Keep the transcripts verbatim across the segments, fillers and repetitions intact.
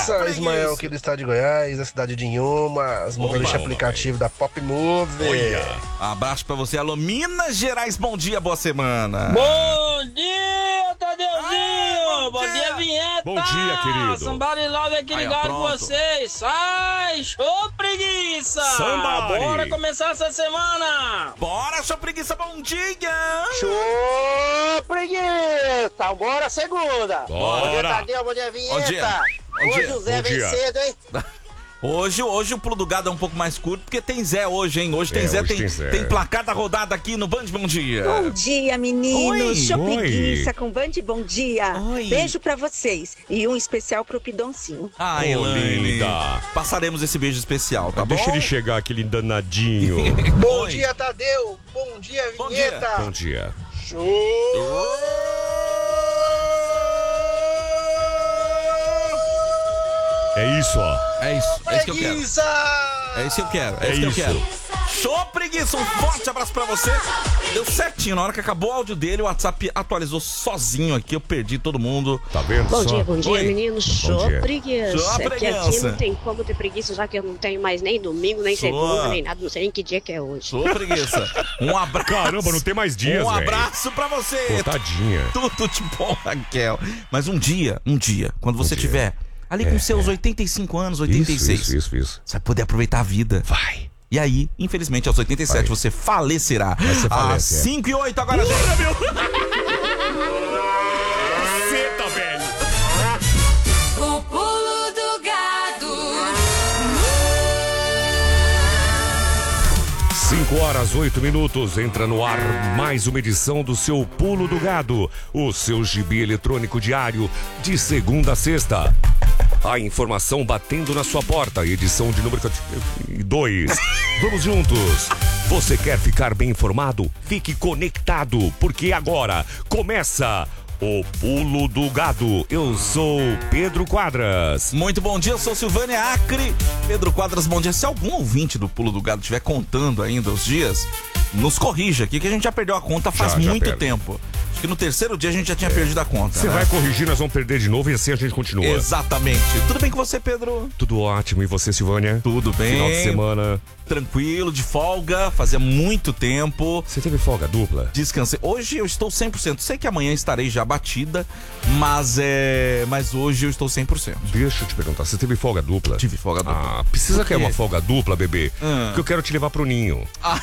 preguiça, Ismael, aqui do estado de Goiás, da cidade de Inhumas, motorista aplicativo da Pop Move. Olha. Abraço pra você, alô Minas Gerais, bom dia, boa semana. Bom dia, Tadeuzinho! Bom dia, vinheta! Bom dia, querido. Somebody Love aqui Aí, ó, ligado com pronto. vocês. Sai, show preguiça! Somebody. Bora começar essa semana! Bora, sua preguiça, bom dia! Show preguiça! Bora segunda! Bora. Bom dia, Tadeu, bom dia, vinheta! Bom dia. Bom Hoje dia. o Zé Bom vem dia. cedo, hein? Hoje, hoje o pulo do gado é um pouco mais curto, porque tem Zé hoje, hein? Hoje tem É, Zé, hoje tem, tem Zé. tem placar da rodada aqui no Band Bom Dia. Bom dia, meninos. Oi. Show Oi. preguiça com Band Bom Dia. Oi. Beijo pra vocês. E um especial pro Pidoncinho. Ai, Ô, Elaine. linda. Passaremos esse beijo especial, tá bom? Deixa ele chegar, aquele danadinho. Bom Oi. dia, Tadeu! Bom dia, Bom vinheta! Bom dia. É isso, ó. É isso, é isso que eu quero. Preguiça! É isso que eu quero, é, É isso que eu isso. quero. Show preguiça, um forte abraço pra você. Deu certinho, na hora que acabou o áudio dele, o WhatsApp atualizou sozinho aqui, eu perdi todo mundo. Tá vendo Bom só? dia, bom dia, Oi. meninos. Show dia. preguiça. Show É que aqui preguiça. não tem como ter preguiça, já que eu não tenho mais nem domingo, nem Show. segunda, nem nada. Não sei nem que dia que é hoje. Show preguiça. Um abraço. Caramba, não tem mais dias, Um velho. abraço pra você. Pô, tadinha. Tudo de bom, Raquel. Mas um dia, um dia, quando você dia. tiver ali com seus oitenta e cinco anos, oitenta e Isso, seis, isso, isso, isso. você vai poder aproveitar a vida. Vai. E aí, infelizmente, aos oitenta e sete Vai. você falecerá. Você Às falece, é. cinco e oito agora, gente. Caceta, velho. O pulo do gado. cinco horas, oito minutos, entra no ar mais uma edição do seu Pulo do Gado, o seu gibi eletrônico diário de segunda a sexta. A informação batendo na sua porta, edição de número dois. Vamos juntos. Você quer ficar bem informado? Fique conectado, porque agora começa o Pulo do Gado. Eu sou Pedro Quadras. Muito bom dia, eu sou Silvânia Acre. Pedro Quadras, bom dia. Se algum ouvinte do Pulo do Gado estiver contando ainda os dias, nos corrija aqui, que a gente já perdeu a conta faz Já, já muito perde. tempo. Acho que no terceiro dia a gente já tinha perdido a conta. Você né? vai corrigir, nós vamos perder de novo e assim a gente continua. Exatamente. Tudo bem com você, Pedro? Tudo ótimo. E você, Silvânia? Tudo bem. Final de semana. Tranquilo, de folga, fazia muito tempo. Você teve folga dupla? Descansei. Hoje eu estou cem por cento. Sei que amanhã estarei já batida, mas é, mas hoje eu estou cem por cento. Deixa eu te perguntar, você teve folga dupla? Tive folga dupla. Ah, precisa Por que é quê? uma folga dupla, bebê? Ah. Porque eu quero te levar pro ninho. Ah.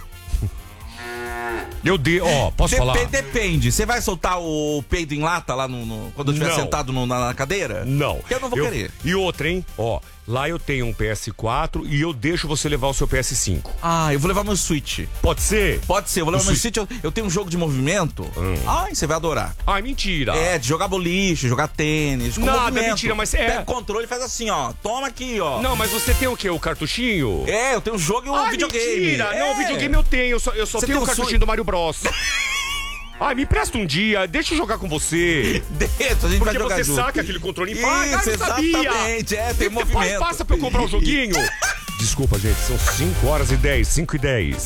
Eu dei, ó, posso Dep- falar? Depende. Você vai soltar o peido em lata lá no, no- quando eu estiver Não. sentado no- na, na cadeira? Não. Eu não vou querer. E outra, hein? Ó, lá eu tenho um P S quatro e eu deixo você levar o seu P S cinco. Ah, eu vou levar meu Switch. Pode ser? Pode ser, eu vou levar O meu Switch- Switch. Eu, eu tenho um jogo de movimento. Hum. Ai, você vai adorar. Ai, mentira. É, de jogar boliche, jogar tênis, com Nada, movimento. mentira, mas é- Pega o controle e faz assim, ó. Toma aqui, ó. Não, mas você tem o quê? O cartuchinho? É, eu tenho o jogo e o Ai, videogame. mentira. Não, É. o videogame eu tenho. Eu só, eu só Você tenho tem o o cartuchinho Switch? do Mario Bros. Ai, me presta um dia. Deixa eu jogar com você. Deixa, a gente vai Porque jogar você junto. saca aquele controle e faz. Isso, Ah, eu sabia. exatamente. É, tem Você movimento. Passa pra eu comprar o joguinho. Desculpa, gente. São cinco horas e dez. cinco e dez.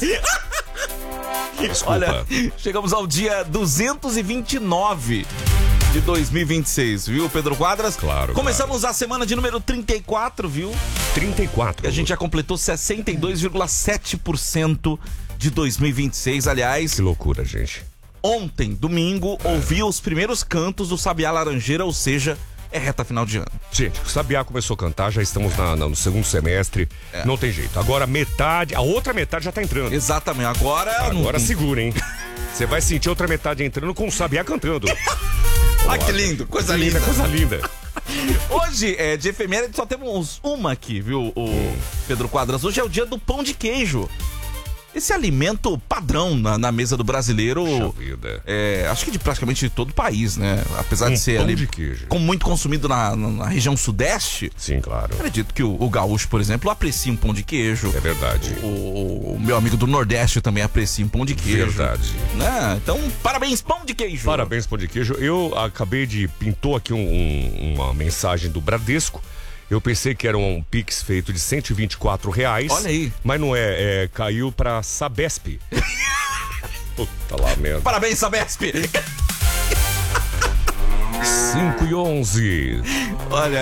Desculpa. Olha, chegamos ao dia duzentos e vinte e nove de dois mil e vinte e seis, viu, Pedro Quadras? Claro, Começamos a semana de número trinta e quatro, viu? trinta e quatro. E a gente já completou sessenta e dois vírgula sete por cento de dois mil e vinte e seis. Aliás, Que loucura, gente. ontem, domingo, ouvi os primeiros cantos do Sabiá Laranjeira, ou seja, é reta final de ano. Gente, o Sabiá começou a cantar, já estamos na- na- no segundo semestre. É. Não tem jeito. Agora metade, a outra metade já tá entrando. Exatamente, agora... Agora não- segura, hein? Você vai sentir outra metade entrando com o Sabiá cantando. Ah, que lindo, coisa linda. Coisa linda. Hoje, é, de efeméride, só temos uma aqui, viu, o Pedro Quadras. Hoje é o dia do pão de queijo. Esse alimento padrão na, na mesa do brasileiro, Puxa vida. é, acho que de praticamente todo o país, né? Apesar de Um ser pão ali de queijo. como muito consumido na, na- na região sudeste, Sim, claro. acredito que o, o gaúcho, por exemplo, aprecia um pão de queijo. É verdade. O, o- o meu amigo do Nordeste também aprecia um pão de queijo. Verdade. Né? Então, parabéns, pão de queijo. Parabéns, pão de queijo. Eu acabei de... Pintou aqui um- um- uma mensagem do Bradesco. Eu pensei que era um Pix feito de cento e vinte e quatro reais. Olha aí. Mas não é, é caiu pra Sabesp. Puta lá, merda. Parabéns, Sabesp. cinco e onze. Olha,